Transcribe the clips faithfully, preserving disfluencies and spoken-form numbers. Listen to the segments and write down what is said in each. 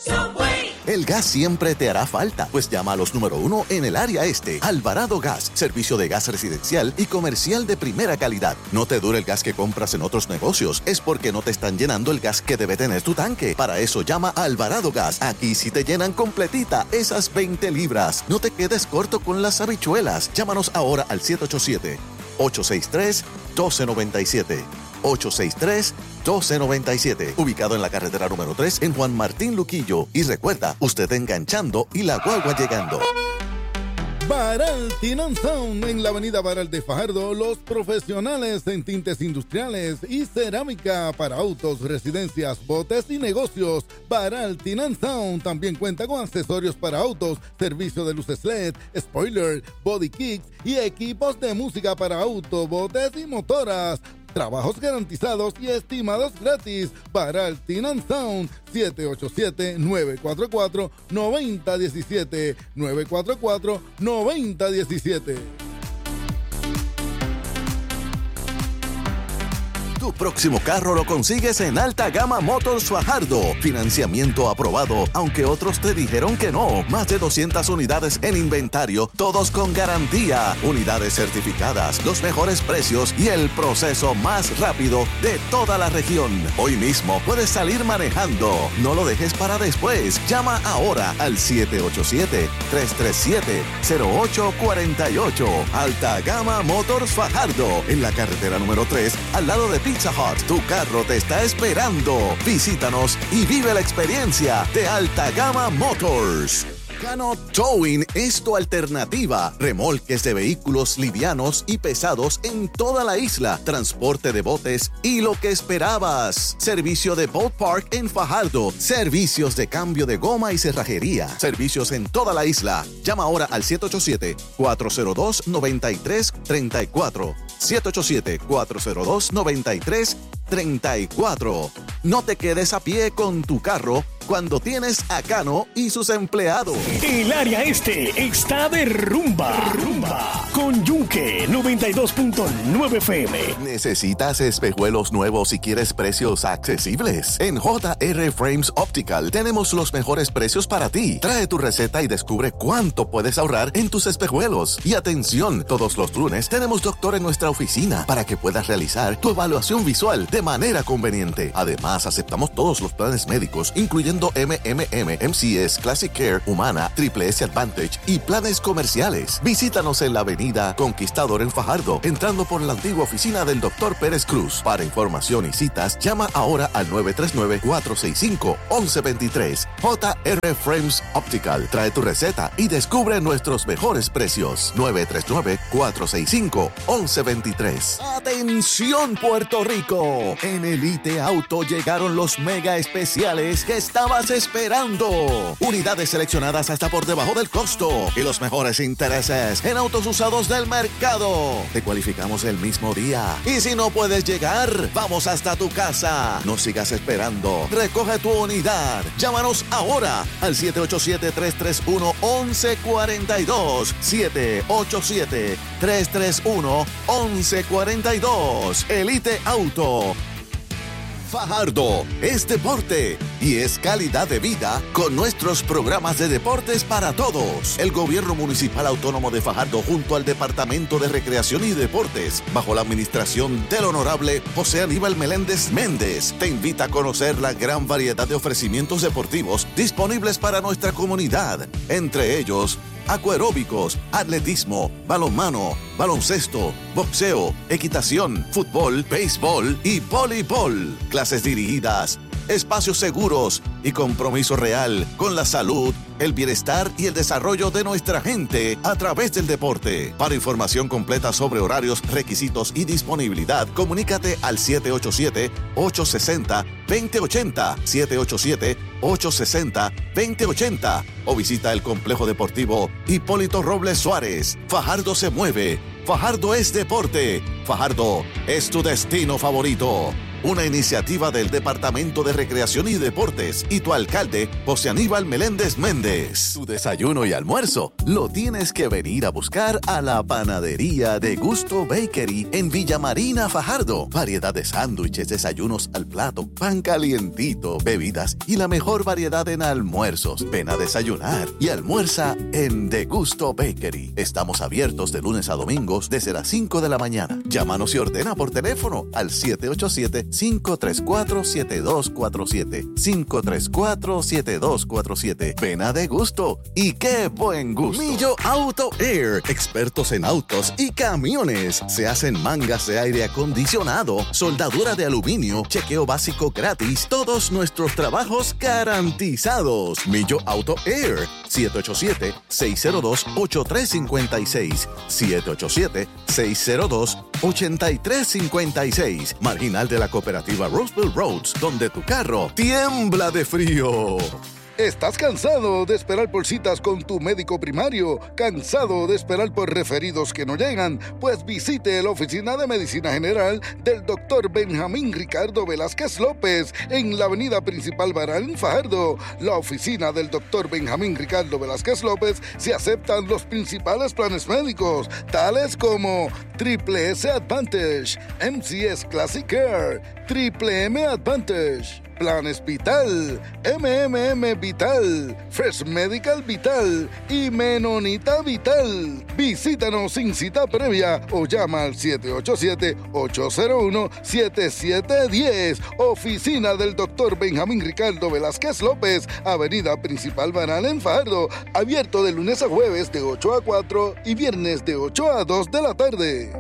El gas siempre te hará falta, pues llama a los número uno en el área este. Alvarado Gas, servicio de gas residencial y comercial de primera calidad. No te dure el gas que compras en otros negocios, es porque no te están llenando el gas que debe tener tu tanque. Para eso llama a Alvarado Gas. Aquí sí te llenan completita esas veinte libras. No te quedes corto con las habichuelas. Llámanos ahora al siete ocho siete, ocho seis tres, uno dos nueve siete. ocho seis tres, uno dos nueve siete. Ubicado en la carretera número tres en Juan Martín Luquillo. Y recuerda, usted enganchando y la guagua llegando. Baral Tin and Sound en la avenida Baral de Fajardo, los profesionales en tintes industriales y cerámica para autos, residencias, botes y negocios. Baral Tin and Sound también cuenta con accesorios para autos, servicio de luces L E D, spoiler, body kits y equipos de música para autos, botes y motoras. Trabajos garantizados y estimados gratis. Baral Tin and Sound, siete ocho siete, nueve cuatro cuatro, nueve cero uno siete, nueve cuatro cuatro, nueve cero uno siete. Tu próximo carro lo consigues en Alta Gama Motors Fajardo. Financiamiento aprobado, aunque otros te dijeron que no. Más de doscientas unidades en inventario, todos con garantía. Unidades certificadas, los mejores precios y el proceso más rápido de toda la región. Hoy mismo puedes salir manejando. No lo dejes para después. Llama ahora al siete ocho siete, tres tres siete, cero ocho cuatro ocho. Alta Gama Motors Fajardo, en la carretera número tres, al lado de Pizza Hut. Tu carro te está esperando. Visítanos y vive la experiencia de Alta Gama Motors. Cano Towing es tu alternativa. Remolques de vehículos livianos y pesados en toda la isla. Transporte de botes y lo que esperabas. Servicio de Boat Park en Fajardo. Servicios de cambio de goma y cerrajería. Servicios en toda la isla. Llama ahora al siete ocho siete, cuatro cero dos, nueve tres tres cuatro. siete ocho siete, cuatro cero dos, nueve tres tres cuatro. No te quedes a pie con tu carro cuando tienes a Cano y sus empleados. El área este está de rumba. Rumba. Con Yunque noventa y dos punto nueve F M. ¿Necesitas espejuelos nuevos y quieres precios accesibles? En J R Frames Optical tenemos los mejores precios para ti. Trae tu receta y descubre cuánto puedes ahorrar en tus espejuelos. Y atención, todos los lunes tenemos doctor en nuestra oficina para que puedas realizar tu evaluación visual de manera conveniente. Además, aceptamos todos los planes médicos, incluyendo M M M, M C S, Classic Care, Humana, Triple S Advantage y planes comerciales. Visítanos en la avenida Conquistador en Fajardo, entrando por la antigua oficina del doctor Pérez Cruz. Para información y citas, llama ahora al nueve tres nueve, cuatro seis cinco, once veintitrés. J R Frames Optical. Trae tu receta y descubre nuestros mejores precios. nueve tres nueve, cuatro seis cinco, once veintitrés. ¡Atención, Puerto Rico! En Elite Auto llegaron los mega especiales que están estabas esperando. Unidades seleccionadas hasta por debajo del costo y los mejores intereses en autos usados del mercado. Te cualificamos el mismo día. Y si no puedes llegar, vamos hasta tu casa. No sigas esperando. Recoge tu unidad. Llámanos ahora al siete ocho siete, tres tres uno, once cuarenta y dos. siete ocho siete, tres tres uno, once cuarenta y dos. Elite Auto. Fajardo es deporte y es calidad de vida con nuestros programas de deportes para todos. El Gobierno Municipal Autónomo de Fajardo junto al Departamento de Recreación y Deportes, bajo la administración del Honorable José Aníbal Meléndez Méndez, te invita a conocer la gran variedad de ofrecimientos deportivos disponibles para nuestra comunidad. Entre ellos, acuaeróbicos, atletismo, balonmano, baloncesto, boxeo, equitación, fútbol, béisbol y voleibol. Clases dirigidas, espacios seguros y compromiso real con la salud, el bienestar y el desarrollo de nuestra gente a través del deporte. Para información completa sobre horarios, requisitos y disponibilidad, comunícate al siete ocho siete, ocho seis cero, dos cero ocho cero, siete ocho siete, ocho seis cero, dos cero ocho cero o visita el Complejo Deportivo Hipólito Robles Suárez. Fajardo se mueve. Fajardo es deporte. Fajardo es tu destino favorito. una iniciativa del Departamento de Recreación y Deportes y tu alcalde, José Aníbal Meléndez Méndez. Tu desayuno y almuerzo lo tienes que venir a buscar a la panadería de Gusto Bakery en Villa Marina, Fajardo. Variedad de sándwiches, desayunos al plato, pan calientito, bebidas y la mejor variedad en almuerzos. Ven a desayunar y almuerza en De Gusto Bakery. Estamos abiertos de lunes a domingos desde las cinco de la mañana. Llámanos y ordena por teléfono al siete ocho siete, cinco tres cuatro, siete dos cuatro siete. cinco tres cuatro, siete dos cuatro siete. Ven a De Gusto. Y qué buen gusto. Millo Auto Air. Expertos en autos y camiones. Se hacen mangas de aire acondicionado, soldadura de aluminio, chequeo básico gratis. Todos nuestros trabajos garantizados. Millo Auto Air. siete ocho siete, seis cero dos, ocho tres cinco seis. siete ocho siete, seis cero dos, ocho tres cinco seis. Marginal de la cooperativa Roseville Roads, donde tu carro tiembla de frío. ¿Estás cansado de esperar por citas con tu médico primario? ¿Cansado de esperar por referidos que no llegan? Pues visite la Oficina de Medicina General del doctor Benjamín Ricardo Velázquez López en la avenida principal Baral en Fajardo. La oficina del doctor Benjamín Ricardo Velázquez López se aceptan los principales planes médicos, tales como Triple S Advantage, M C S Classic Care, Triple M Advantage, Planes Vital, M M M Vital, Fresh Medical Vital y Menonita Vital. Visítanos sin cita previa o llama al siete ocho siete, ocho cero uno, siete siete uno cero. Oficina del doctor Benjamín Ricardo Velázquez López, avenida principal Banal en Fajardo. Abierto de lunes a jueves de ocho a cuatro y viernes de ocho a dos de la tarde.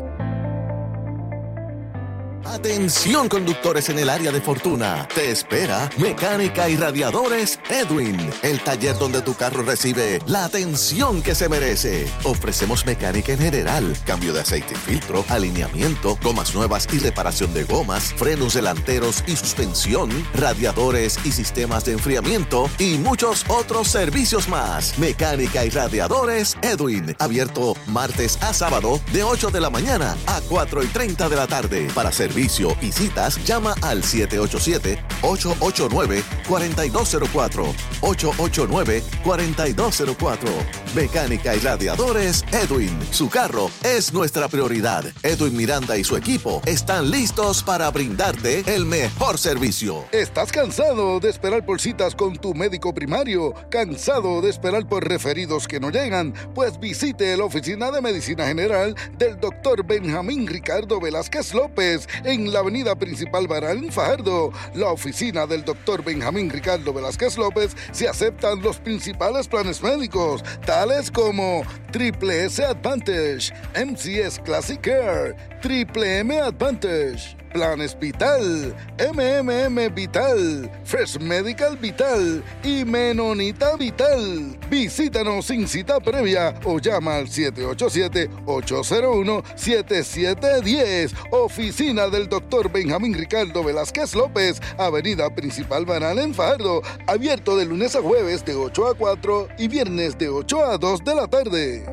Atención conductores en el área de Fortuna. Te espera Mecánica y Radiadores Edwin, el taller donde tu carro recibe la atención que se merece. Ofrecemos mecánica en general, cambio de aceite y filtro, alineamiento, gomas nuevas y reparación de gomas, frenos delanteros y suspensión, radiadores y sistemas de enfriamiento y muchos otros servicios más. Mecánica y Radiadores Edwin, abierto martes a sábado de ocho de la mañana a cuatro y treinta de la tarde. Para servicio y citas, llama al siete ocho siete, ocho ocho nueve, cuatro dos cero cuatro, ocho ocho nueve, cuatro dos cero cuatro. Mecánica y Radiadores Edwin. Su carro es nuestra prioridad. Edwin Miranda y su equipo están listos para brindarte el mejor servicio. ¿Estás cansado de esperar por citas con tu médico primario? ¿Cansado de esperar por referidos que no llegan? Pues visite la Oficina de Medicina General del doctor Benjamín Ricardo Velázquez López en la avenida principal Baral en Fajardo. La oficina del doctor Benjamín Ricardo Velázquez López se aceptan los principales planes médicos, tales como Triple S Advantage, M C S Classic Care, Triple M Advantage, Planes Vital, M M M Vital, Fresh Medical Vital y Menonita Vital. Visítanos sin cita previa o llama al siete ocho siete, ocho cero uno, siete siete uno cero. Oficina del doctor Benjamín Ricardo Velázquez López, avenida principal Banal en Fajardo. Abierto de lunes a jueves de ocho a cuatro y viernes de ocho a dos de la tarde.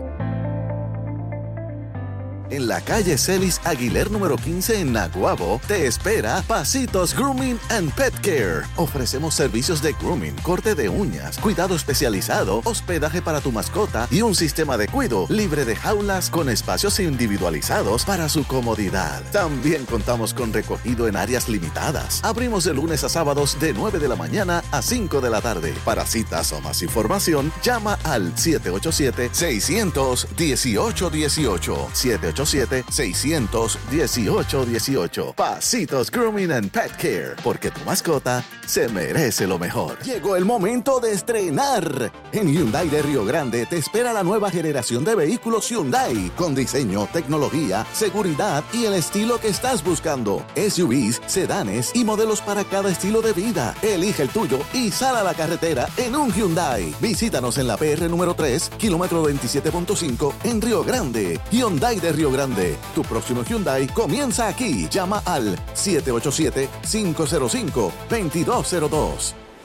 En la calle Celis Aguiler número quince en Naguabo, te espera Pasitos Grooming and Pet Care. Ofrecemos servicios de grooming, corte de uñas, cuidado especializado, hospedaje para tu mascota y un sistema de cuido libre de jaulas con espacios individualizados para su comodidad. También contamos con recogido en áreas limitadas. Abrimos de lunes a sábados de nueve de la mañana a cinco de la tarde. Para citas o más información, llama al siete ocho siete, seis uno ocho, uno ocho, siete ocho siete, seis uno ocho, uno ocho. Pasitos Grooming and Pet Care, porque tu mascota se merece lo mejor. Llegó el momento de estrenar. En Hyundai de Río Grande te espera la nueva generación de vehículos Hyundai, con diseño, tecnología, seguridad y el estilo que estás buscando. S U Vs, sedanes y modelos para cada estilo de vida. Elige el tuyo y sal a la carretera en un Hyundai. Visítanos en la P R número tres, kilómetro veintisiete punto cinco, en Río Grande. Hyundai de Río Grande. Tu próximo Hyundai comienza aquí. Llama al siete ocho siete, cinco cero cinco, dos dos cero dos.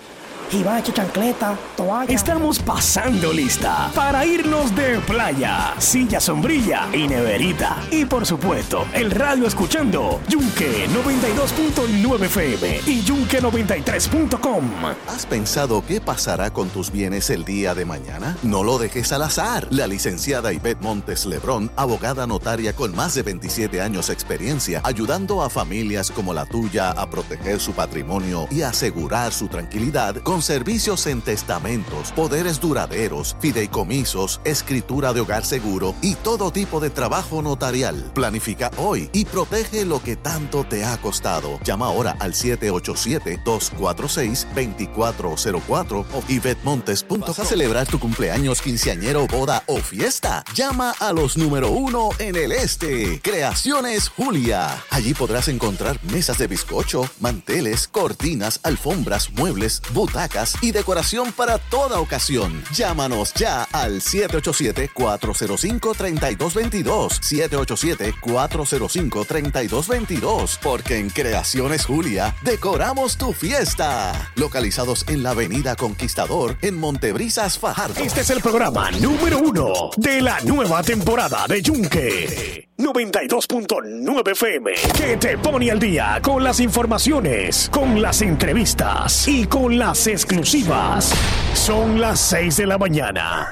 jibache, chancleta, toalla. Estamos pasando lista para irnos de playa, silla, sombrilla y neverita. Y por supuesto, el radio escuchando Yunque noventa y dos punto nueve F M y Yunque noventa y tres punto com. ¿Has pensado qué pasará con tus bienes el día de mañana? No lo dejes al azar. La licenciada Ivette Montes Lebrón, abogada notaria con más de veintisiete años de experiencia, ayudando a familias como la tuya a proteger su patrimonio y asegurar su tranquilidad con servicios en testamentos, poderes duraderos, fideicomisos, escritura de hogar seguro y todo tipo de trabajo notarial. Planifica hoy y protege lo que tanto te ha costado. Llama ahora al siete ocho siete, dos cuatro seis, dos cuatro cero cuatro o ivette montes punto com. ¿Vas a celebrar tu cumpleaños, quinceañero, boda o fiesta? Llama a los número uno en el este. Creaciones Julia. Allí podrás encontrar mesas de bizcocho, manteles, cortinas, alfombras, muebles, butacas y decoración para toda ocasión. Llámanos ya al siete ocho siete, cuatro cero cinco, tres dos dos dos. siete ocho siete, cuatro cero cinco, tres dos dos dos. Porque en Creaciones Julia decoramos tu fiesta. Localizados en la Avenida Conquistador en Montebrisas, Fajardo. Este es el programa número uno de la nueva temporada de Yunque noventa y dos punto nueve F M, que te pone al día con las informaciones, con las entrevistas y con las exclusivas. Son las seis de la mañana.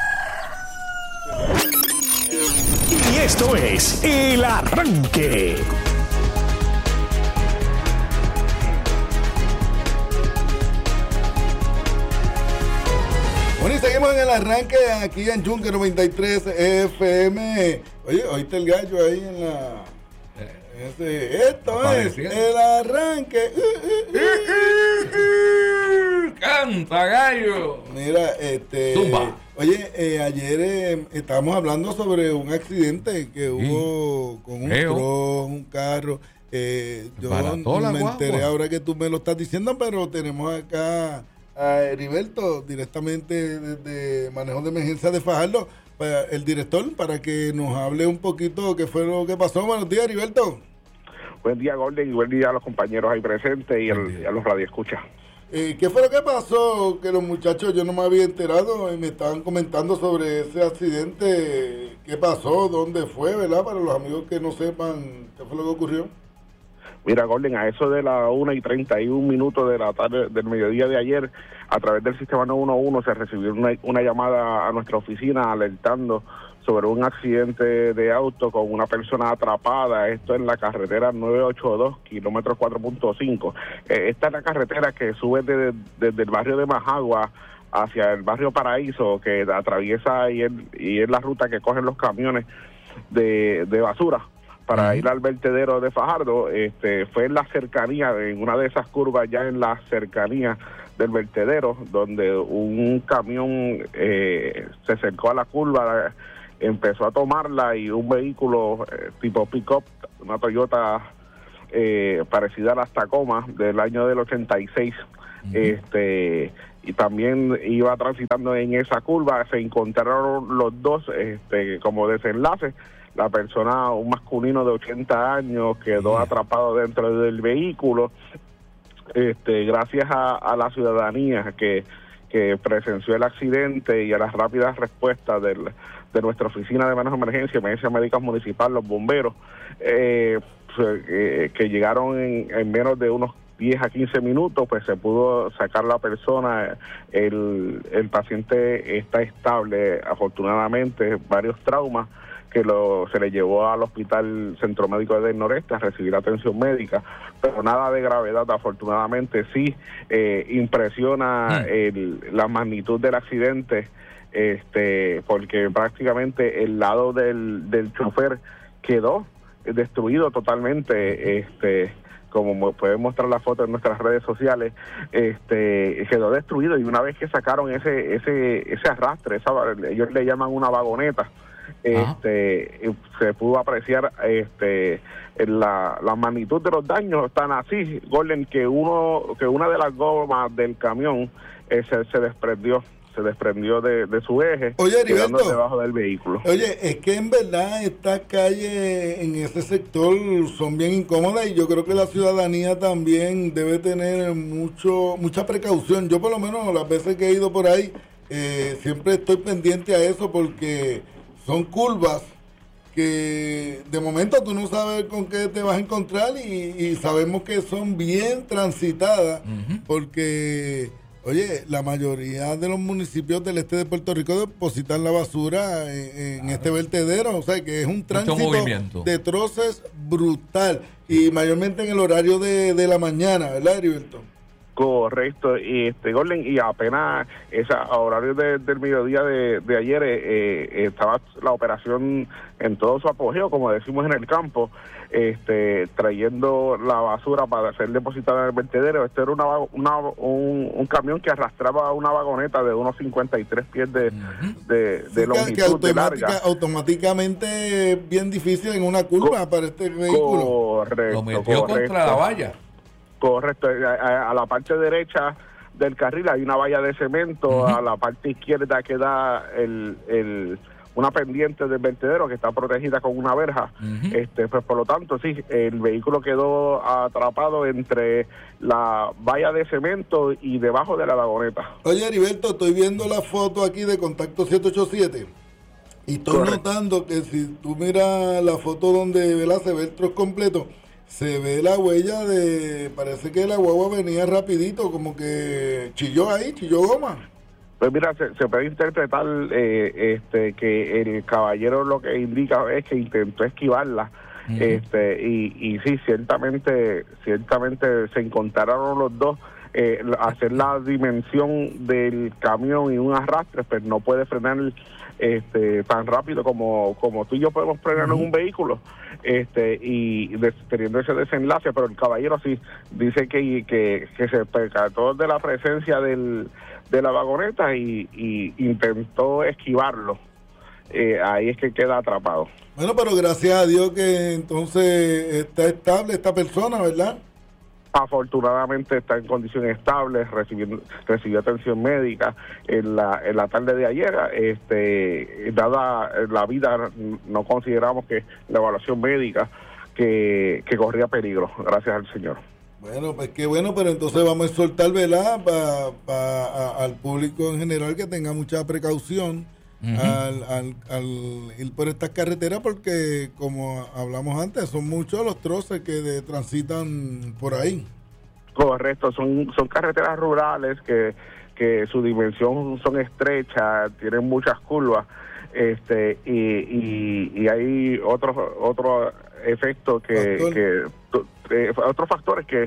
Y esto es El Arranque. Bueno, y seguimos en el arranque aquí en Yunque noventa y tres F M. Oye, oíste el gallo ahí en la... Ese, esto Apareció. Es el arranque. Uh, uh, uh. ¡Canta, gallo! Mira, este... Tumba. Oye, eh, ayer eh, estábamos hablando sobre un accidente que sí. hubo con un tron, un carro. Eh, yo me enteré guagua. Ahora que tú me lo estás diciendo, pero tenemos acá a Heriberto, directamente desde Manejo de Emergencia de Fajardo, para el director, para que nos hable un poquito qué fue lo que pasó. Buenos días, Heriberto. Buen día, Golden, y buen día a los compañeros ahí presentes y, el, y a los radioescuchas. Eh, ¿Qué fue lo que pasó? Que los muchachos, yo no me había enterado y me estaban comentando sobre ese accidente. ¿Qué pasó? ¿Dónde fue? ¿Verdad? Para los amigos que no sepan qué fue lo que ocurrió. Mira, Golden, a eso de las una y treinta y un minutos de la tarde del mediodía de ayer, a través del sistema nueve uno uno se recibió una, una llamada a nuestra oficina alertando sobre un accidente de auto con una persona atrapada. Esto en la carretera nueve ochenta y dos, kilómetros cuatro punto cinco. Eh, esta es la carretera que sube desde, desde el barrio de Majagua hacia el barrio Paraíso, que atraviesa y es, y es la ruta que cogen los camiones de, de basura para uh-huh. ir al vertedero de Fajardo. Este, fue en la cercanía, en una de esas curvas ya en la cercanía del vertedero, donde un camión eh, se acercó a la curva, empezó a tomarla y un vehículo eh, tipo pick-up, una Toyota eh, parecida a la Tacoma del año del ochenta y seis, uh-huh. este y también iba transitando en esa curva. Se encontraron los dos este, como desenlace. La persona, un masculino de ochenta años, quedó yeah. atrapado dentro del vehículo. Este, gracias a, a la ciudadanía que, que presenció el accidente y a las rápidas respuestas del, de nuestra oficina de manejo de emergencia, emergencia médica municipal, los bomberos, eh, pues, eh, que llegaron en, en menos de unos diez a quince minutos, pues se pudo sacar la persona. El, el paciente está estable, afortunadamente, varios traumas que lo, se le llevó al Hospital Centro Médico del Noreste a recibir atención médica, pero nada de gravedad, afortunadamente. Sí eh, impresiona el, la magnitud del accidente, este porque prácticamente el lado del, del chofer quedó destruido totalmente, este como pueden mostrar la foto en nuestras redes sociales, este quedó destruido, y una vez que sacaron ese ese ese arrastre, esa, ellos le llaman una vagoneta, este Ajá. se pudo apreciar este la, la magnitud de los daños. Tan así, Golden, que uno que una de las gomas del camión eh, se, se desprendió. se desprendió de, de su eje, Oye, quedando Heriberto, debajo del vehículo. Oye, es que en verdad estas calles en ese sector son bien incómodas y yo creo que la ciudadanía también debe tener mucho mucha precaución. Yo por lo menos las veces que he ido por ahí eh, siempre estoy pendiente a eso porque son curvas que de momento tú no sabes con qué te vas a encontrar y, y sabemos que son bien transitadas uh-huh. porque, oye, la mayoría de los municipios del este de Puerto Rico depositan la basura en, en claro. este vertedero, o sea que es un tránsito de troces brutal y mayormente en el horario de, de la mañana, ¿verdad, Heriberto? Correcto, y este Golden, y apenas esa, a horario de, del mediodía de, de ayer eh, eh, estaba la operación en todo su apogeo, como decimos en el campo, este trayendo la basura para ser depositada en el vertedero. Este era una, una un, un camión que arrastraba una vagoneta de unos cincuenta y tres pies de, de, de sí, longitud, que automática, de larga. Automáticamente es bien difícil en una curva Co- para este vehículo. Correcto, lo metió correcto. contra la valla. Correcto, a, a la parte derecha del carril hay una valla de cemento, uh-huh. a la parte izquierda queda el, el una pendiente del vertedero que está protegida con una verja. Uh-huh. Este, pues por lo tanto, sí, el vehículo quedó atrapado entre la valla de cemento y debajo de la vagoneta. Oye, Heriberto, estoy viendo la foto aquí de Contacto siete ocho siete y estoy Correcto. notando que si tú miras la foto donde, ¿verdad?, se ve el trozo completo, se ve la huella de, parece que la guagua venía rapidito, como que chilló ahí, chilló goma. Pues mira, se, se puede interpretar eh, este que el caballero lo que indica es que intentó esquivarla, uh-huh. este y, y sí, ciertamente, ciertamente se encontraron los dos, eh, hacer la dimensión del camión y un arrastre, pero no puede frenar el, este tan rápido como como tú y yo podemos frenar uh-huh. en un vehículo, este y de, teniendo ese desenlace, pero el caballero sí dice que que, que se percató de la presencia del de la vagoneta y, y intentó esquivarlo. Eh, ahí es que queda atrapado. Bueno, pero gracias a Dios que entonces está estable esta persona, ¿verdad? Afortunadamente está en condiciones estables, recibiendo, recibió atención médica en la en la tarde de ayer. Este, dada la vida, no consideramos que la evaluación médica que, que corría peligro, gracias al Señor. Bueno, pues qué bueno, pero entonces vamos a soltar, ¿verdad?, para pa, al público en general que tenga mucha precaución uh-huh. al, al, al ir por estas carreteras, porque como hablamos antes, son muchos los troces que de, transitan por ahí. Correcto, son son carreteras rurales que, que su dimensión son estrechas, tienen muchas curvas, este y, y, y hay otros otros efectos que, que eh, otros factores que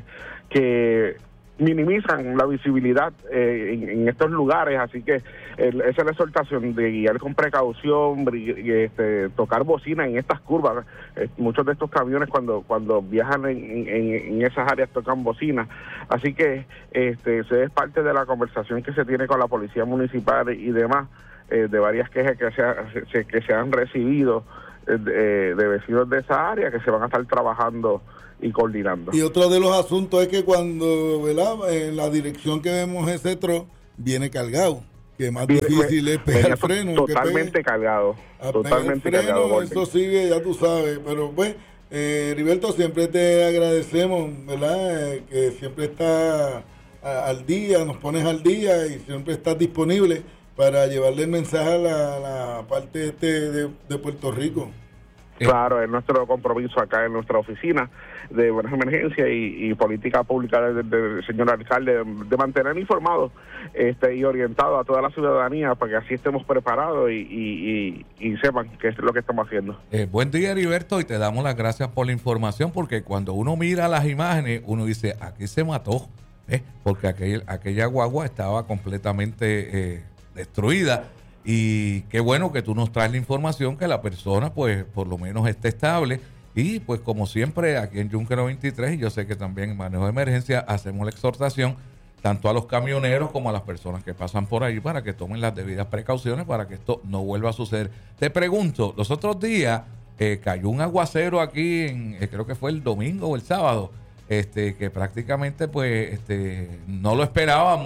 que minimizan la visibilidad eh, en, en estos lugares, así que el, esa es la exhortación de guiar con precaución y este, tocar bocina en estas curvas. Eh, muchos de estos camiones cuando cuando viajan en, en, en esas áreas tocan bocina, así que este eso es parte de la conversación que se tiene con la policía municipal y demás, eh, de varias quejas que se, ha, se que se han recibido eh, de, de vecinos de esa área que se van a estar trabajando y coordinando. Y otro de los asuntos es que cuando, ¿verdad?, en la dirección que vemos ese tro viene cargado, que más difícil es pegar el freno. Totalmente cargado, totalmente freno, cargado. Eso sigue, ya tú sabes, pero pues, eh, Heriberto, siempre te agradecemos, ¿verdad?, eh, que siempre estás al día, nos pones al día y siempre estás disponible para llevarle el mensaje a la, la parte este de, de Puerto Rico. Claro, es nuestro compromiso acá en nuestra oficina de buenas emergencias y, y política pública del de, de señor alcalde, de, de mantener informados este, y orientados a toda la ciudadanía para que así estemos preparados y, y, y, y sepan qué es lo que estamos haciendo. Eh, buen día, Heriberto, y te damos las gracias por la información, porque cuando uno mira las imágenes, uno dice, aquí se mató, ¿eh? porque aquel, aquella guagua estaba completamente eh, destruida. Y qué bueno que tú nos traes la información, que la persona pues por lo menos esté estable. Y pues como siempre aquí en Yunque noventa y tres, y yo sé que también en manejo de emergencia hacemos la exhortación tanto a los camioneros como a las personas que pasan por ahí para que tomen las debidas precauciones para que esto no vuelva a suceder. Te pregunto, los otros días eh, cayó un aguacero aquí, en, eh, creo que fue el domingo o el sábado, este que prácticamente pues este no lo esperábamos.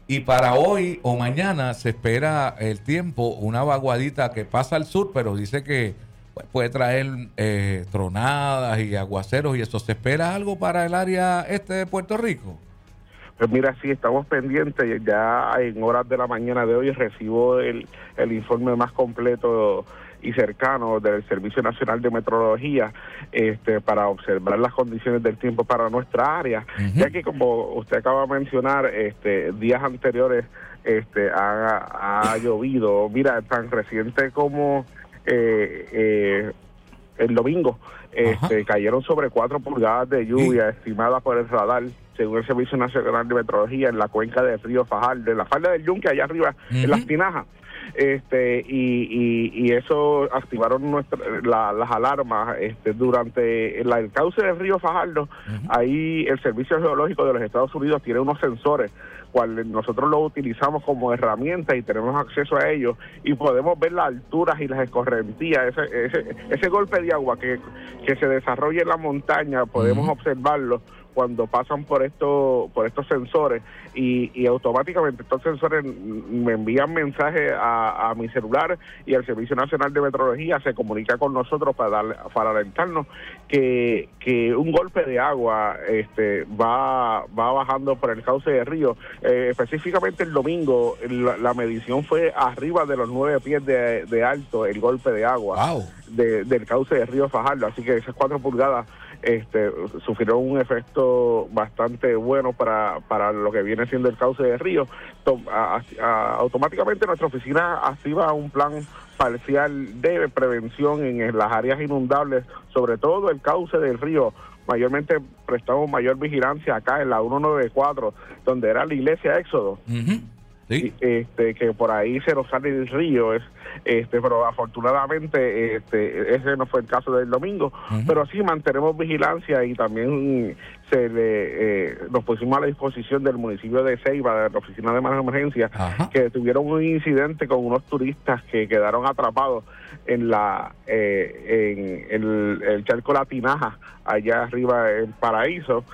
Y para hoy o mañana se espera el tiempo, una vaguadita que pasa al sur, pero dice que pues, puede traer eh, tronadas y aguaceros y eso. ¿Se espera algo para el área este de Puerto Rico? Pues mira, sí, estamos pendientes. Ya en horas de la mañana de hoy recibo el, el informe más completo y cercano del Servicio Nacional de Meteorología este, para observar las condiciones del tiempo para nuestra área, uh-huh. ya que como usted acaba de mencionar, este, días anteriores este, ha, ha llovido. Mira, tan reciente como eh, eh, el domingo este, uh-huh. cayeron sobre cuatro pulgadas de lluvia sí. estimadas por el radar, según el Servicio Nacional de Meteorología, en la cuenca del río Fajardo, en la falda del Yunque, allá arriba, uh-huh. en Las Tinajas. Este y, y, y eso activaron nuestra, la, las alarmas este, durante la, el cauce del río Fajardo. Uh-huh. Ahí el Servicio Geológico de los Estados Unidos tiene unos sensores, cuales nosotros los utilizamos como herramienta y tenemos acceso a ellos y podemos ver las alturas y las escorrentías, ese, ese, ese golpe de agua que, que se desarrolla en la montaña, podemos uh-huh. observarlo cuando pasan por estos por estos sensores y, y automáticamente estos sensores me envían mensajes a, a mi celular y el Servicio Nacional de Meteorología se comunica con nosotros para darle, para alertarnos que, que un golpe de agua este va va bajando por el cauce del río. Eh, específicamente el domingo la, la medición fue arriba de los nueve pies de, de alto el golpe de agua wow. de, del cauce del río Fajardo, así que esas cuatro pulgadas Este, sufrieron un efecto bastante bueno para, para lo que viene siendo el cauce del río. Tom, a, a, automáticamente nuestra oficina activa un plan parcial de prevención en, en las áreas inundables, sobre todo el cauce del río. Mayormente prestamos mayor vigilancia acá en la ciento noventa y cuatro, donde era la iglesia Éxodo. Uh-huh. Sí. Este, que por ahí se nos sale el río, es, este, pero afortunadamente este, ese no fue el caso del domingo, uh-huh. pero sí mantenemos vigilancia y también se le eh, nos pusimos a la disposición del municipio de Ceiba, de la Oficina de Manejo de Emergencia, uh-huh. que tuvieron un incidente con unos turistas que quedaron atrapados en la eh, en el, el charco La Tinaja, allá arriba en Paraíso,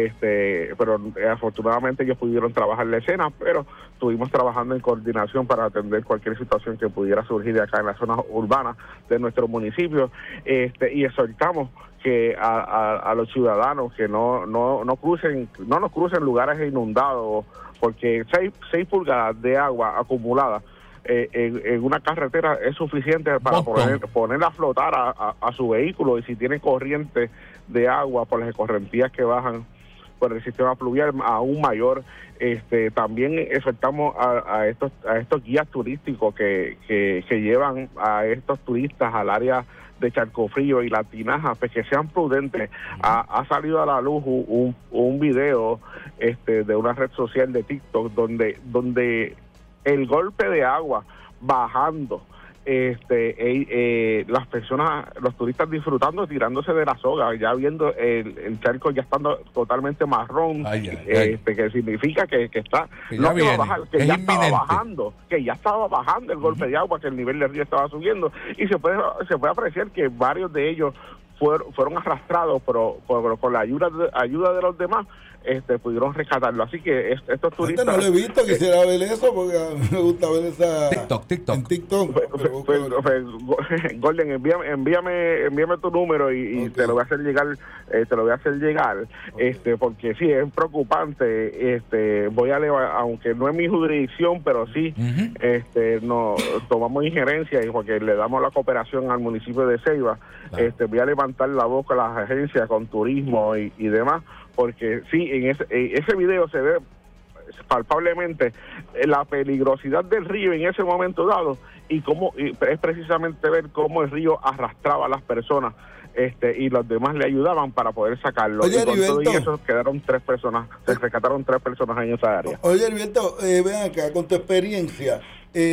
este, pero eh, afortunadamente ellos pudieron trabajar la escena, pero estuvimos trabajando en coordinación para atender cualquier situación que pudiera surgir de acá en la zona urbana de nuestro municipio, este, y exhortamos que a, a, a los ciudadanos que no no no crucen no nos crucen lugares inundados, porque seis, seis pulgadas de agua acumulada eh, en, en una carretera es suficiente para poner, poner a flotar a, a, a su vehículo, y si tiene corriente de agua por las escorrentías que bajan por el sistema pluvial aún mayor. Este, también exhortamos a, a estos a estos guías turísticos que, que, que llevan a estos turistas al área de Charcofrío y La Tinaja, pues que sean prudentes. Ha, ha salido a la luz un, un video este, de una red social de TikTok donde donde el golpe de agua bajando, este eh, eh, las personas, los turistas disfrutando, tirándose de la soga, ya viendo el, el charco ya estando totalmente marrón, ay, ay, este ay. que significa que, que está que no que, va a bajar, que ya inminente. estaba bajando, que ya estaba bajando el golpe uh-huh. de agua, que el nivel del río estaba subiendo, y se puede se puede apreciar que varios de ellos fueron, fueron arrastrados, pero por, por la ayuda de, ayuda de los demás este pudieron rescatarlo. Así que es, estos turistas... No lo he visto, quisiera ver eso, porque a mí me gusta ver esa... TikTok, TikTok. En TikTok. Pues, pues, pues, Golden, envíame, envíame, envíame tu número y, okay. y te lo voy a hacer llegar, eh, te lo voy a hacer llegar, okay. este porque sí, es preocupante. Este voy a levar, aunque no es mi jurisdicción, pero sí, uh-huh. este no tomamos injerencia, y porque le damos la cooperación al municipio de Ceiba, claro. este voy a levantar la voz con las agencias, con turismo y, y demás, porque sí, en ese, en ese video se ve palpablemente la peligrosidad del río en ese momento dado, y cómo y es precisamente ver cómo el río arrastraba a las personas, este y los demás le ayudaban para poder sacarlo. Oye, y con Heriberto, todo y eso quedaron tres personas, se rescataron tres personas en esa área. Oye, Heriberto, eh, ven acá, con tu experiencia,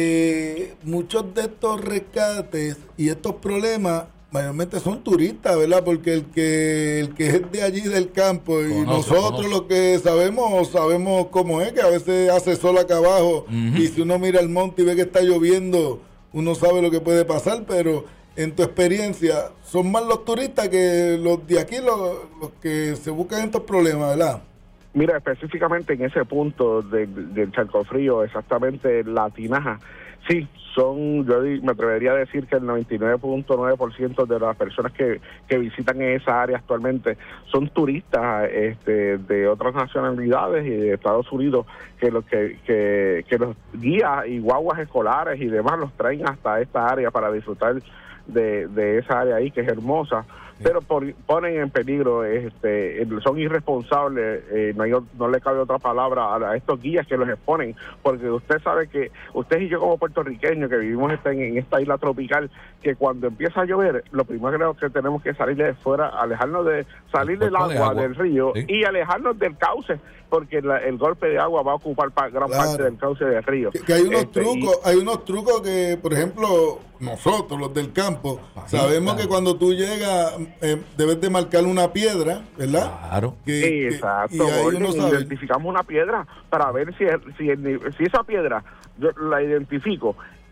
eh, muchos de estos rescates y estos problemas mayormente son turistas, ¿verdad? Porque el que el que es de allí del campo y conoce, nosotros conoce. Lo que sabemos, sabemos cómo es, que a veces hace sol acá abajo, uh-huh. y si uno mira el monte y ve que está lloviendo, uno sabe lo que puede pasar, pero en tu experiencia, son más los turistas que los de aquí los, los que se buscan estos problemas, ¿verdad? Mira, específicamente en ese punto de, del Charco Frío, exactamente la Tinaja, sí, son, yo me atrevería a decir que el noventa y nueve punto nueve por ciento de las personas que, que visitan esa área actualmente son turistas este, de otras nacionalidades y de Estados Unidos, que los que, que, que los guías y guaguas escolares y demás los traen hasta esta área para disfrutar de, de esa área ahí, que es hermosa. Pero por, ponen en peligro, este, son irresponsables, eh, no, hay, no le cabe otra palabra a, a estos guías que los exponen, porque usted sabe que, usted y yo como puertorriqueños que vivimos esta, en, en esta isla tropical, que cuando empieza a llover, lo primero que tenemos que salir de fuera, alejarnos de, salir del agua, de agua del río, ¿sí? Y alejarnos del cauce, porque la, el golpe de agua va a ocupar pa, gran claro. parte del cauce del río. Que, que hay unos este, trucos, y, hay unos trucos que, por ejemplo, nosotros los del campo, Bajita. sabemos que cuando tú llegas eh, debes de marcar una piedra, ¿verdad? Claro. Que, sí, exacto. Que, y ahí Gordon, uno sabe. Identificamos una piedra para ver si, si, el, si esa piedra yo la identifico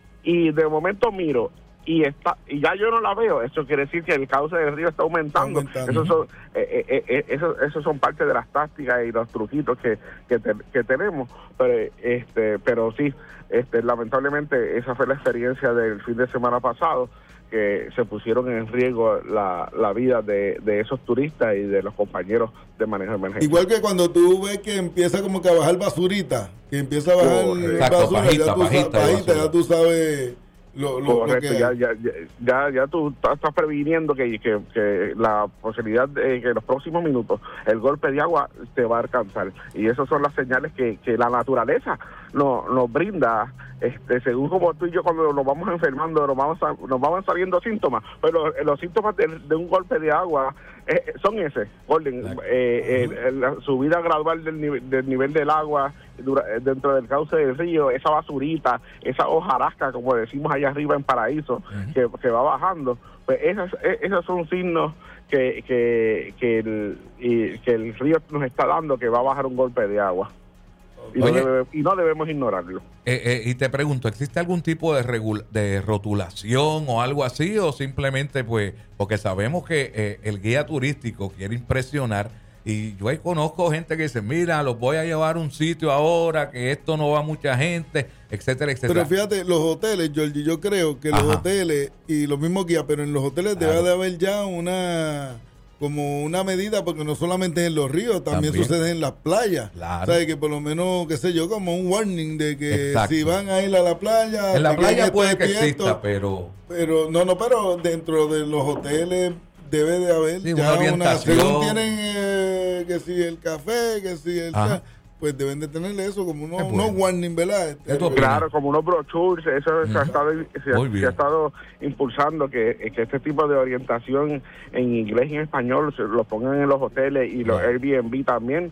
y de momento miro y está y ya yo no la veo, eso quiere decir que el cauce del río está aumentando. Está aumentando. Esos son eh, eh, eh, eso, eso son parte de las tácticas y los truquitos que que, te, que tenemos, pero este pero sí, este lamentablemente esa fue la experiencia del fin de semana pasado, que se pusieron en riesgo la, la vida de, de esos turistas y de los compañeros de manejo de emergencia. Igual que cuando tú ves que empieza como que a bajar basurita, que empieza a bajar oh, exacto, basura, pajita, ya, tú pajita, sabes, pajita, ya tú sabes lo, lo, Correcto, lo que ya, ya, ya, ya tú estás previniendo que, que, que la posibilidad de que en los próximos minutos el golpe de agua te va a alcanzar, y esas son las señales que, que la naturaleza nos, nos brinda, este, según como tú y yo cuando nos vamos enfermando nos vamos a, nos van saliendo síntomas, pero los síntomas de, de un golpe de agua eh, son ese, orden, eh, eh, la subida gradual del nivel, del nivel del agua dura, dentro del cauce del río, esa basurita, esa hojarasca, como decimos allá arriba en Paraíso, uh-huh. que, que va bajando, pues esas, esos son signos que, que, que, el, y, que el río nos está dando que va a bajar un golpe de agua. Y no, debe, y no debemos ignorarlo. Eh, eh, y te pregunto, ¿existe algún tipo de, regula- de rotulación o algo así? ¿O simplemente, pues, porque sabemos que eh, el guía turístico quiere impresionar? Y yo ahí conozco gente que dice, mira, los voy a llevar a un sitio ahora, que esto no va mucha gente, etcétera, etcétera. Pero fíjate, los hoteles, Georgie, yo creo que Ajá. los hoteles y los mismos guías, pero en los hoteles claro. debe de haber ya una... como una medida, porque no solamente en los ríos, también, también. sucede en las playas. Claro. O sea, que por lo menos, qué sé yo, como un warning de que Exacto. si van a ir a la playa... En la playa puede que despierto, exista, pero... pero... No, no, pero dentro de los hoteles debe de haber sí, ya una, una... Según tienen eh, que si el café, que si el... Ajá. pues deben de tenerle eso como unos, bueno. unos warning, ¿verdad? Este, claro, como unos brochures, eso uh-huh. se, ha estado, se, se ha estado impulsando que, que este tipo de orientación en inglés y en español se lo pongan en los hoteles y los uh-huh. Airbnb también,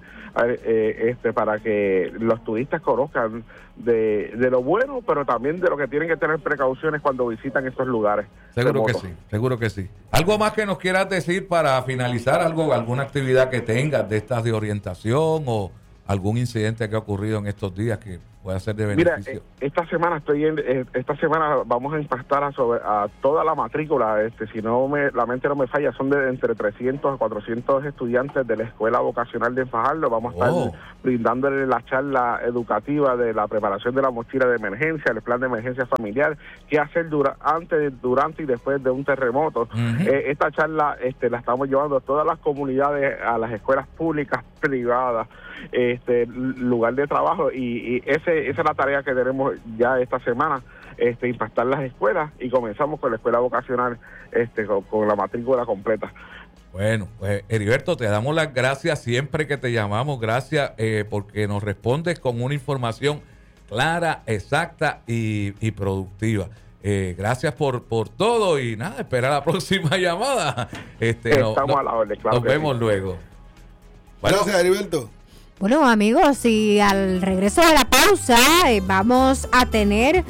eh, este para que los turistas conozcan de, de lo bueno, pero también de lo que tienen que tener precauciones cuando visitan estos lugares. Seguro que sí, seguro que sí. ¿Algo más que nos quieras decir para finalizar? algo ¿Alguna actividad que tengas de estas de orientación o algún incidente que ha ocurrido en estos días que pueda ser de beneficio? Mira, esta semana estoy en, esta semana vamos a impactar a, sobre, a toda la matrícula, este si no me, la mente no me falla, son de entre trescientos a cuatrocientos estudiantes de la Escuela Vocacional de Fajardo. Vamos a estar oh. brindándole la charla educativa de la preparación de la mochila de emergencia, el plan de emergencia familiar, qué hacer dura, antes, durante y después de un terremoto. Uh-huh. Eh, esta charla este la estamos llevando a todas las comunidades, a las escuelas públicas, privadas, este lugar de trabajo, y, y ese esa es la tarea que tenemos ya esta semana, este impactar las escuelas, y comenzamos con la escuela vocacional este con, con la matrícula completa. Bueno, pues Heriberto, te damos las gracias siempre que te llamamos, gracias eh, porque nos respondes con una información clara, exacta y, y productiva. Eh, gracias por por todo, y nada, espera la próxima llamada. Este, Estamos no, no, a la orden, claro. Nos vemos sí. luego. Bueno, gracias, Heriberto. Bueno, amigos, y al regreso de la pausa eh, vamos a tener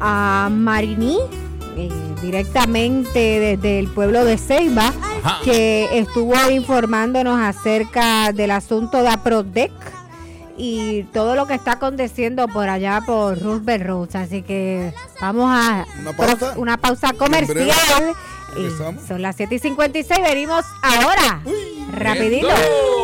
a Mariní, eh, directamente desde el pueblo de Ceiba, Ajá. que estuvo informándonos acerca del asunto de APRODEC y todo lo que está aconteciendo por allá por Roosevelt Road. Así que vamos a una pausa, una pausa comercial. Y son las siete y cincuenta y seis, venimos ahora. Uy, rapidito. Esto.